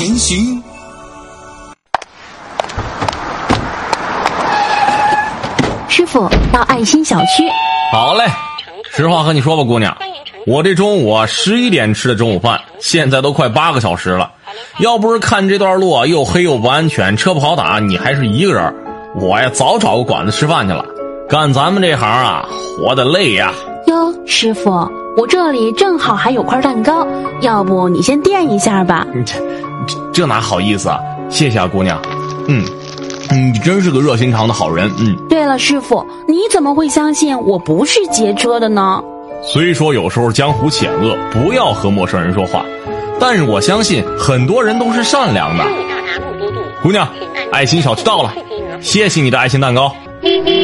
前行。 师傅，到爱心小区。 好嘞，实话和你说吧，姑娘，我这中午11点吃的中午饭，现在都快8个小时了。要不是看这段路又黑又不安全，车不好打，你还是一个人，我呀早找个馆子吃饭去了。干咱们这行啊，活得累呀。 哟，师傅，我这里正好还有块蛋糕，要不你先垫一下吧。 这哪好意思啊，谢谢啊，姑娘。你真是个热心肠的好人。 对了，师傅，你怎么会相信我不是劫车的呢？ 虽说有时候江湖险恶，不要和陌生人说话，但是我相信很多人都是善良的。姑娘，爱心小区到了，谢谢你的爱心蛋糕。